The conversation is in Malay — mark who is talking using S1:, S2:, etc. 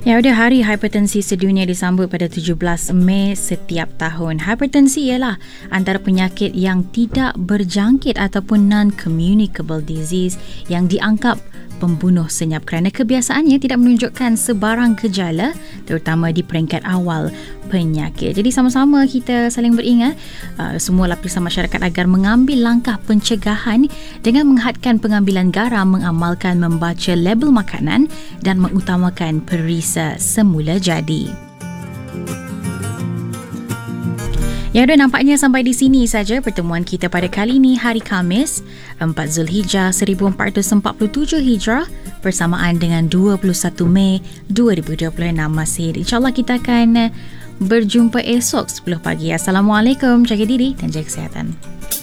S1: Ya, udah Hari Hipertensi Sedunia disambut pada 17 Mei setiap tahun. Hipertensi ialah antara penyakit yang tidak berjangkit ataupun non-communicable disease yang dianggap pembunuh senyap kerana kebiasaannya tidak menunjukkan sebarang gejala, terutama di peringkat awal penyakit. Jadi sama-sama kita saling beringat semua lapisan masyarakat agar mengambil langkah pencegahan dengan menghadkan pengambilan garam, mengamalkan membaca label makanan dan mengutamakan perisa semula jadi. Ya, dah nampaknya sampai di sini saja pertemuan kita pada kali ini, hari Khamis 4 Zulhijjah 1447 Hijrah bersamaan dengan 21 Mei 2026 Masih. InsyaAllah kita akan berjumpa esok 10 pagi. Assalamualaikum, jaga diri dan jaga kesihatan.